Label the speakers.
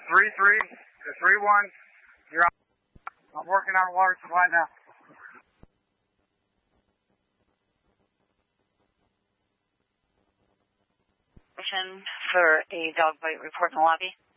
Speaker 1: 3-3 to 3-1. You're out. I'm working on water supply now.
Speaker 2: For a dog bite report in the lobby.